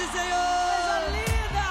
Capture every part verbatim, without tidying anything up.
e senhores!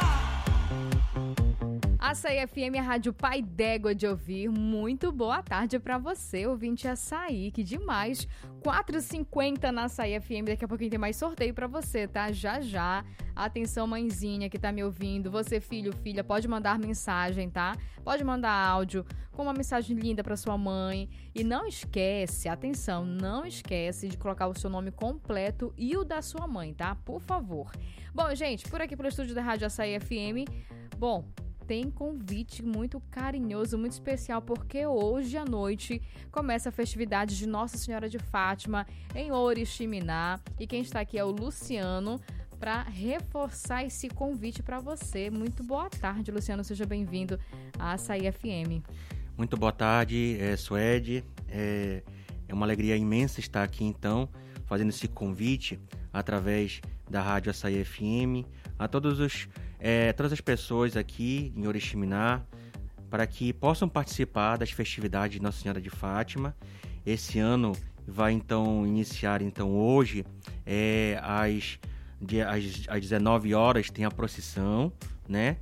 Açaí F M, a rádio pai d'égua de ouvir. Muito boa tarde pra você, ouvinte Açaí, que demais. quatro e cinquenta na Açaí F M, daqui a pouquinho tem mais sorteio pra você, tá? Já, já. Atenção, mãezinha que tá me ouvindo. Você, filho, filha, pode mandar mensagem, tá? Pode mandar áudio com uma mensagem linda pra sua mãe. E não esquece, atenção, não esquece de colocar o seu nome completo e o da sua mãe, tá? Por favor. Bom, gente, por aqui pelo estúdio da Rádio Açaí F M, bom... tem convite muito carinhoso, muito especial, porque hoje à noite começa a festividade de Nossa Senhora de Fátima em Oriximiná. E quem está aqui é o Luciano para reforçar esse convite para você. Muito boa tarde, Luciano. Seja bem-vindo à Açaí F M. Muito boa tarde, é, Suede. É, é uma alegria imensa estar aqui, então, fazendo esse convite através da Rádio Açaí F M a todos os É, todas as pessoas aqui em Oriximiná, para que possam participar das festividades de Nossa Senhora de Fátima. Esse ano vai então iniciar então hoje, é, às, de, às, às dezenove horas tem a procissão, né?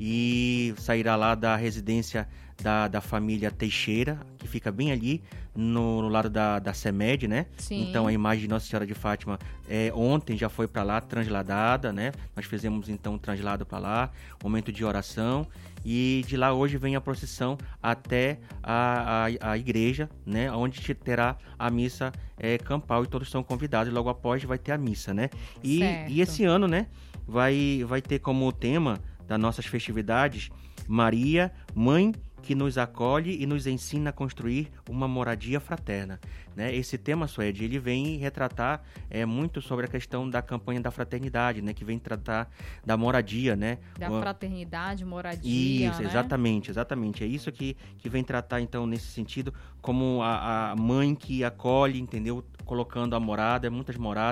E sairá lá da residência da, da família Teixeira, que fica bem ali no, no lado da, da CEMED, né? Sim. Então a imagem de Nossa Senhora de Fátima é, ontem já foi para lá transladada, né? Nós fizemos então um translado para lá, momento de oração, e de lá hoje vem a procissão até a, a, a igreja, né? Onde terá a missa é, campal, e todos são convidados, e logo após vai ter a missa, né? E, e esse ano, né? Vai, vai ter como tema das nossas festividades Maria, Mãe que nos acolhe e nos ensina a construir uma moradia fraterna, né? Esse tema, Suede, ele vem retratar é, muito sobre a questão da campanha da fraternidade, né? Que vem tratar da moradia, né? Da Uma... fraternidade, moradia, Isso, né? exatamente, exatamente. É isso que, que vem tratar, então, nesse sentido, como a, a mãe que acolhe, entendeu? Colocando a morada, muitas moradas,